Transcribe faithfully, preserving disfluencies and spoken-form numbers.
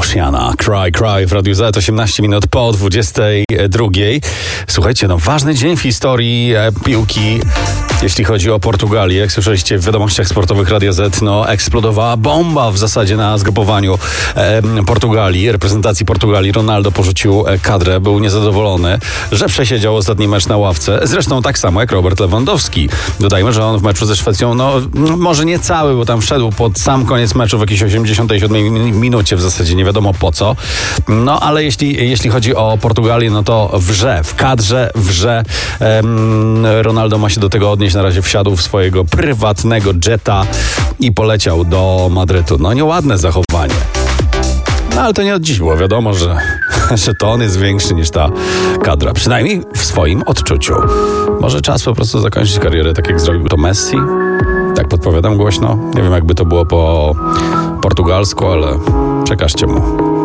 Oceana. Cry, cry w Radiu Z, osiemnaście minut po dwudziestej drugiej. Słuchajcie, no ważny dzień w historii e, piłki, jeśli chodzi o Portugalię. Jak słyszeliście w wiadomościach sportowych Radia Z, no eksplodowała bomba w zasadzie na zgrupowaniu e, Portugalii, reprezentacji Portugalii. Ronaldo porzucił kadrę, był niezadowolony, że przesiedział ostatni mecz na ławce. Zresztą tak samo jak Robert Lewandowski. Dodajmy, że on w meczu ze Szwecją, no może nie cały, bo tam wszedł pod sam koniec meczu w jakiejś osiemdziesiątej siódmej minucie w zasadzie, nie wiadomo po co. No ale jeśli, jeśli chodzi o Portugalię, no to wrze, w kadrze wrze. Um, Ronaldo ma się do tego odnieść. Na razie wsiadł w swojego prywatnego jeta i poleciał do Madrytu. No nieładne zachowanie. No ale to nie od dziś było wiadomo, że, że to on jest większy niż ta kadra. Przynajmniej w swoim odczuciu. Może czas po prostu zakończyć karierę tak jak zrobił to Messi? Tak podpowiadam głośno. Nie wiem jakby to było po portugalsku, ale przekażcie mu.